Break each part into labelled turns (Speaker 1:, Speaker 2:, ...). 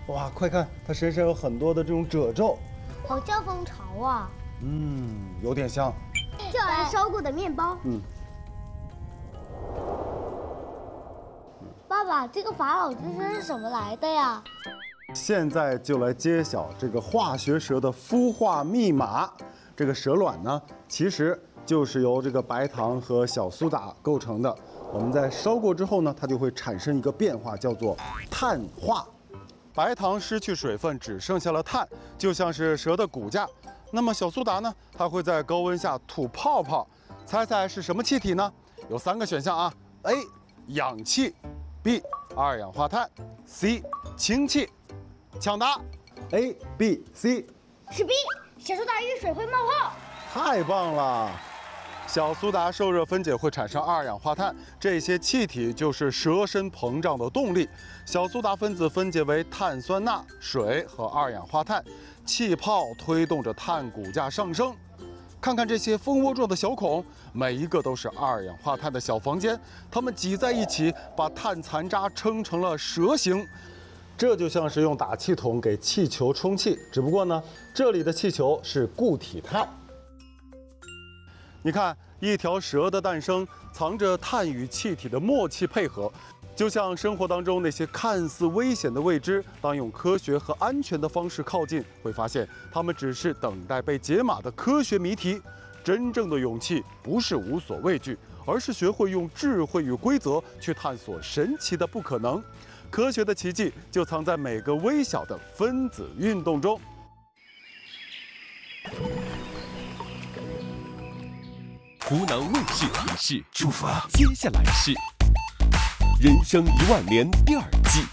Speaker 1: 哇，快看，它身上有很多的这种褶皱。
Speaker 2: 好像蜂巢啊。
Speaker 1: 有点像。
Speaker 2: 这是烧过的面包。爸爸，这个法老之声是什么来的呀？
Speaker 1: 现在就来揭晓这个化学蛇的孵化密码。这个蛇卵呢，其实就是由这个白糖和小苏打构成的。我们在烧过之后呢，它就会产生一个变化，叫做碳化。白糖失去水分，只剩下了碳，就像是蛇的骨架。那么小苏打呢，它会在高温下吐泡泡。猜猜是什么气体呢？有3个选项啊 ：A. 氧气 ，B. 二氧化碳 ，C. 氢气。抢答 ，A、B、C。
Speaker 2: 是 B， 小苏打遇水会冒泡。
Speaker 1: 太棒了！小苏打受热分解会产生二氧化碳，这些气体就是蛇身膨胀的动力。小苏打分子分解为碳酸钠、水和二氧化碳，气泡推动着碳骨架上升。看看这些蜂窝状的小孔，每一个都是二氧化碳的小房间，它们挤在一起，把碳残渣撑成了蛇形。这就像是用打气筒给气球充气，只不过呢，这里的气球是固体碳。你看，一条蛇的诞生藏着碳与气体的默契配合，就像生活当中那些看似危险的未知，当用科学和安全的方式靠近，会发现它们只是等待被解码的科学谜题。真正的勇气不是无所畏惧，而是学会用智慧与规则去探索神奇的不可能。科学的奇迹就藏在每个微小的分子运动中。
Speaker 3: 湖南卫视提示：出发，接下来是《人生10000年》第2季。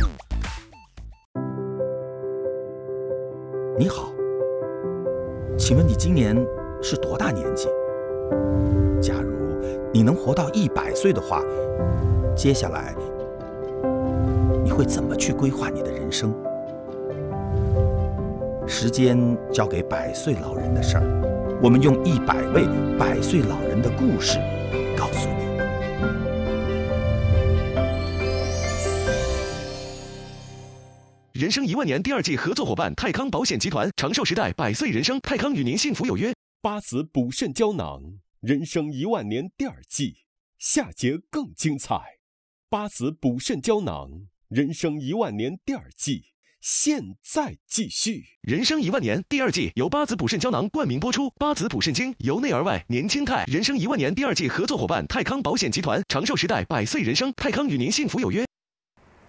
Speaker 4: 你好，请问你今年是多大年纪？假如你能活到100岁的话，接下来你会怎么去规划你的人生？时间交给100岁老人的事儿，我们用100位100岁老人的故事告诉你。
Speaker 3: 人生10000年第2季合作伙伴泰康保险集团，长寿时代100岁人生，泰康与您幸福有约。八子补肾胶囊，人生10000年第2季，下节更精彩。八子补肾胶囊，人生10000年第2季，现在继续。人生10000年第2季由八子补肾胶囊冠名播出，八子补肾精由内而外年轻态。人生10000年第2季合作伙伴泰康保险集团，长寿时代100岁人生，泰康与您幸福有约。